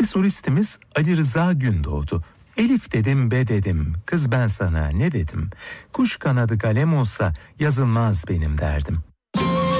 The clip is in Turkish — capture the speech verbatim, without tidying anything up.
solistimiz Ali Rıza Gündoğdu. Elif dedim be dedim, kız ben sana ne dedim? Kuş kanadı kalem olsa yazılmaz benim derdim.